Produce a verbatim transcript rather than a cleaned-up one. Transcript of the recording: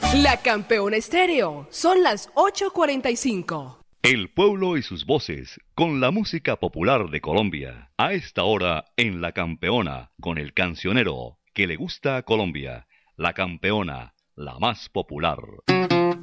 La Campeona Estéreo, son las ocho cuarenta y cinco. El pueblo y sus voces, con la música popular de Colombia. A esta hora en La Campeona, con el cancionero que le gusta a Colombia. La Campeona, la más popular.